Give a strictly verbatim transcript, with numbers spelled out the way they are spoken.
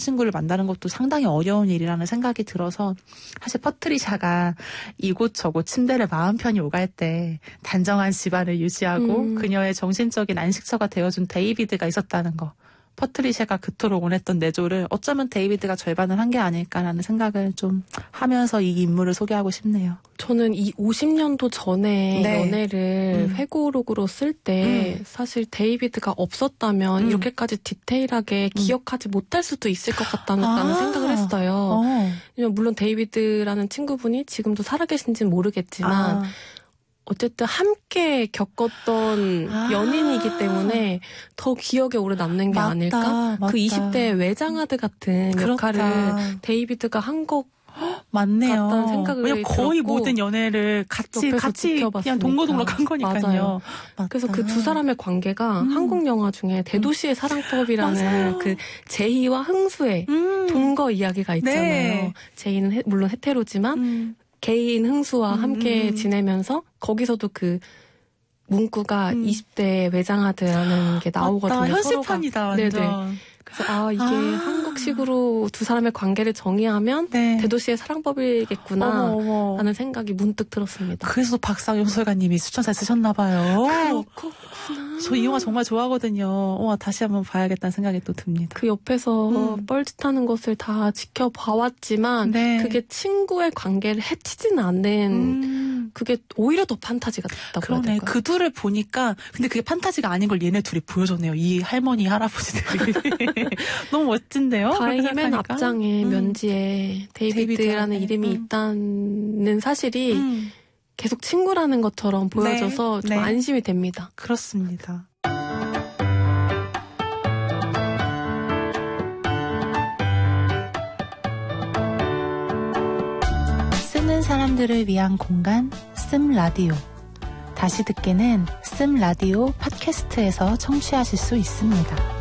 남자친구를 만나는 것도 상당히 어려운 일이라는 생각이 들어서 사실 퍼트리샤가 이곳저곳 침대를 마음 편히 오갈 때 단정한 집안을 유지하고 음. 그녀의 정신적인 안식처가 되어준 데이비드가 있었다는 거. 퍼트리샤가 그토록 원했던 내조를 어쩌면 데이비드가 절반을 한 게 아닐까라는 생각을 좀 하면서 이 인물을 소개하고 싶네요. 저는 이 오십 년도 전에 네. 연애를 음. 회고록으로 쓸 때 음. 사실 데이비드가 없었다면 음. 이렇게까지 디테일하게 음. 기억하지 못할 수도 있을 것 같다는 아. 생각을 했어요. 어. 물론 데이비드라는 친구분이 지금도 살아계신지는 모르겠지만 아. 어쨌든 함께 겪었던 아. 연인이기 때문에 더 기억에 오래 남는 게 맞다, 아닐까? 맞다. 그 이십 대 외장하드 같은 그렇다. 역할을 데이비드가 한 것 맞네요. 같다는 생각을 왜냐면 거의 들었고 모든 연애를 같이 옆에서 같이 지켜봤으니까. 그냥 동거동락한 거니까요. 맞아요. 맞다. 그래서 그 두 사람의 관계가 음. 한국 영화 중에 대도시의 사랑법이라는 맞아요. 그 제이와 흥수의 음. 동거 이야기가 있잖아요. 네. 제이는 해, 물론 헤테로지만 음. 게이인 흥수와 음, 함께 음. 지내면서 거기서도 그 문구가 음. 이십 대 외장하드라는 게 나오거든요. 맞다. 서로가. 현실판이다 완전. 네네. 그래서 아 이게 아. 한국식으로 두 사람의 관계를 정의하면 네. 대도시의 사랑법이겠구나 어머, 어머. 라는 생각이 문득 들었습니다. 그래서 박상용 소설가님이 추천사 쓰셨나 봐요. 그렇구나. 저 이 영화 정말 좋아하거든요. 와, 다시 한번 봐야겠다는 생각이 또 듭니다. 그 옆에서 음. 뻘짓하는 것을 다 지켜봐왔지만 네. 그게 친구의 관계를 해치지는 않는 음. 그게 오히려 더 판타지가 됐다고 해야 그러네. 될까요? 그 둘을 보니까 근데 그게 판타지가 아닌 걸 얘네 둘이 보여줬네요. 이 할머니 할아버지들이. 너무 멋진데요? 다행히 그렇게 맨 생각하니까? 앞장에 음. 면지에 데이비드라는 데이비드한테. 이름이 음. 있다는 사실이 음. 계속 친구라는 것처럼 보여져서 네. 좀 네. 안심이 됩니다. 그렇습니다. 쓰는 사람들을 위한 공간 씀 라디오. 다시 듣기는 씀 라디오 팟캐스트에서 청취하실 수 있습니다.